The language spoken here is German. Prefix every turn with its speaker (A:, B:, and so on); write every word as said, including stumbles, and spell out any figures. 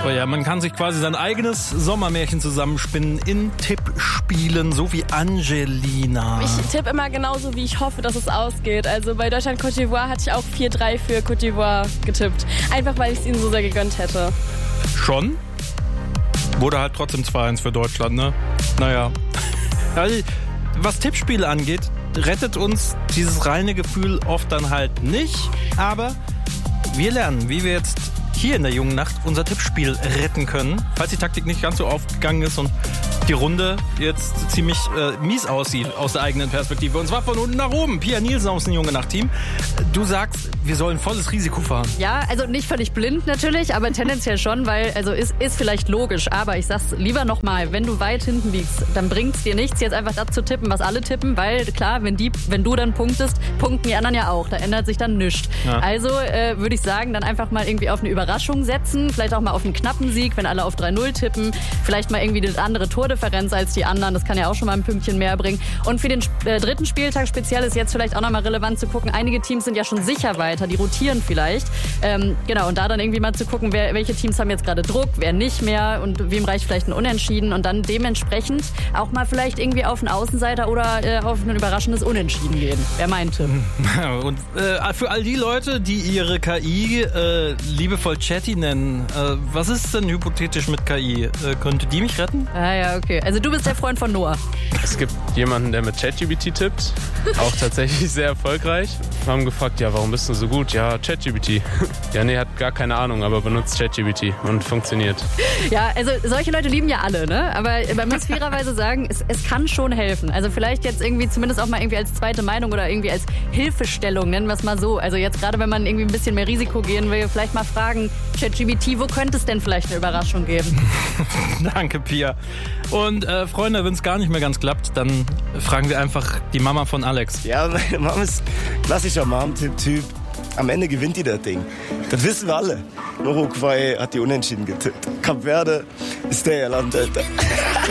A: Oh ja, man kann sich quasi sein eigenes Sommermärchen zusammenspinnen in Tippspielen, so wie Angelina.
B: Ich tippe immer genauso, wie ich hoffe, dass es ausgeht. Also bei Deutschland-Côte d'Ivoire hatte ich auch vier drei für Côte d'Ivoire getippt. Einfach, weil ich es ihnen so sehr gegönnt hätte.
A: Schon? Wurde halt trotzdem zwei eins für Deutschland, ne? Naja. Also, was Tippspiele angeht, rettet uns dieses reine Gefühl oft dann halt nicht. Aber wir lernen, wie wir jetzt hier in der jungen Nacht unser Tippspiel retten können, falls die Taktik nicht ganz so aufgegangen ist und die Runde jetzt ziemlich äh, mies aussieht aus der eigenen Perspektive. Und zwar von unten nach oben. Pia Nielsen aus dem Junge Nacht-Team. Du sagst, wir sollen volles Risiko fahren.
C: Ja, also nicht völlig blind natürlich, aber tendenziell schon, weil, also ist, ist vielleicht logisch, aber ich sag's lieber nochmal, wenn du weit hinten liegst, dann bringt's dir nichts, jetzt einfach das zu tippen, was alle tippen, weil klar, wenn die, wenn du dann punktest, punkten die anderen ja auch, da ändert sich dann nichts. Ja. Also äh, würde ich sagen, dann einfach mal irgendwie auf eine Überraschung setzen, vielleicht auch mal auf einen knappen Sieg, wenn alle auf drei null tippen, vielleicht mal irgendwie das andere Tordifferenz als die anderen, das kann ja auch schon mal ein Pünktchen mehr bringen. Und für den äh, dritten Spieltag speziell ist jetzt vielleicht auch nochmal relevant zu gucken, einige Teams sind ja schon sicher weiter, die rotieren vielleicht. Ähm, genau, und da dann irgendwie mal zu gucken, wer, welche Teams haben jetzt gerade Druck, wer nicht mehr und wem reicht vielleicht ein Unentschieden und dann dementsprechend auch mal vielleicht irgendwie auf einen Außenseiter oder äh, auf ein überraschendes Unentschieden gehen. Wer meinte?
A: Und äh, für all die Leute, die ihre K I äh, liebevoll Chatty nennen, äh, was ist denn hypothetisch mit K I? Äh, könnte die mich retten?
C: Ah ja, okay. Also du bist der Freund von Noah.
D: Es gibt jemanden, der mit ChatGPT tippt, auch tatsächlich sehr erfolgreich. Wir haben gefragt, ja, warum bist du so gut? Ja, ChatGPT. Ja, nee, hat gar keine Ahnung, aber benutzt ChatGPT und funktioniert.
C: Ja, also solche Leute lieben ja alle, ne? Aber man muss fairerweise sagen, es, es kann schon helfen. Also vielleicht jetzt irgendwie zumindest auch mal irgendwie als zweite Meinung oder irgendwie als Hilfestellung, nennen wir es mal so. Also jetzt gerade, wenn man irgendwie ein bisschen mehr Risiko gehen will, vielleicht mal fragen, ChatGPT, wo könnte es denn vielleicht eine Überraschung geben?
A: Danke, Pia. Und äh, Freunde, wenn es gar nicht mehr ganz klappt, dann fragen wir einfach die Mama von Alex.
E: Ja, meine Mama ist klassischer Mom-Tipp-Typ. Am Ende gewinnt die das Ding. Das wissen wir alle. Uruguay hat die Unentschieden getippt. Kap Verde ist der Land, Alter.